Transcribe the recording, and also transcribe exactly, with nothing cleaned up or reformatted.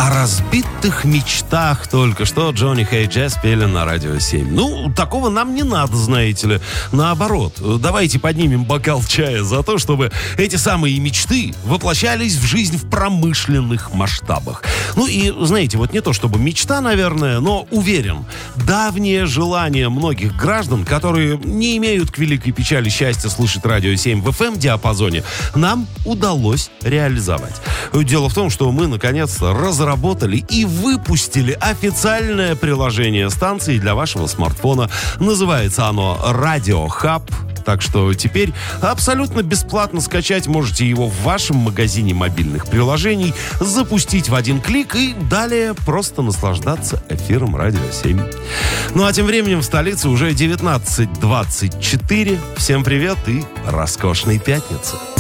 О разбитых мечтах только что Джонни Хей Джаз пели на Радио семь. Ну, такого нам не надо, знаете ли. Наоборот, давайте поднимем бокал чая за то, чтобы эти самые мечты воплощались в жизнь в промышленных масштабах. Ну и, знаете, вот не то чтобы мечта, наверное, но уверен, давнее желание многих граждан, которые не имеют к великой печали счастья слышать Радио семь в эф эм-диапазоне, нам удалось реализовать. Дело в том, что мы, наконец-то, разработали и выпустили официальное приложение станции для вашего смартфона. Называется оно «Радио Хаб». Так что теперь абсолютно бесплатно скачать можете его в вашем магазине мобильных приложений, запустить в один клик и далее просто наслаждаться эфиром Радио семь. Ну а тем временем в столице уже девятнадцать двадцать четыре. Всем привет и роскошной пятницы.